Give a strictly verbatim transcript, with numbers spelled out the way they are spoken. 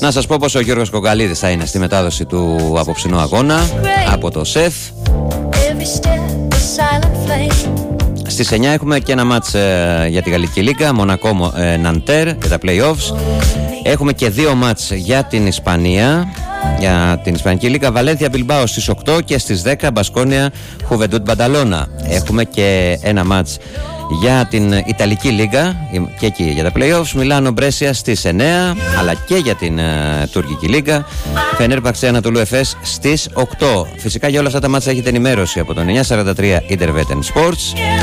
Να σας πω πως ο Γιώργος Κογκαλίδης θα είναι στη μετάδοση του απόψινού αγώνα από το ΣΕΦ. Στις εννιά έχουμε και ένα μάτς ε, για τη Γαλλική Λίγκα, Μονακό ε, Ναντέρ για τα play-offs. Έχουμε και δύο μάτς για την Ισπανία, για την Ισπανική Λίγκα, Βαλένθια Μπιλμπάο στις οκτώ και στις δέκα Μπασκόνια Χουβεντούντ Μπανταλώνα. Έχουμε και ένα μάτς για την Ιταλική Λίγκα και εκεί για τα play-offs, Μιλάνο Μπρέσια στις εννιά, αλλά και για την uh, Τουρκική Λίγκα, Φενέρμπαχτσε Ανατολού Εφές στις οκτώ. Φυσικά για όλα αυτά τα μάτσα έχετε ενημέρωση από τον εννιακόσια σαράντα τρία Interwetten Sports.